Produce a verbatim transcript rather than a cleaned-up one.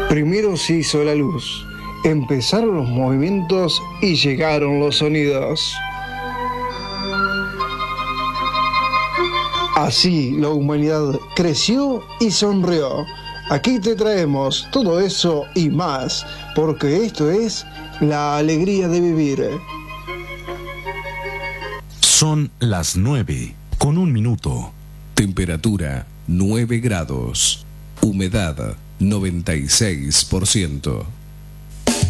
Primero se hizo la luz, empezaron los movimientos y llegaron los sonidos. Así la humanidad creció y sonrió. Aquí te traemos todo eso y más, porque esto es la alegría de vivir. Son las nueve, con un minuto. Temperatura nueve grados. Humedad noventa y seis por ciento.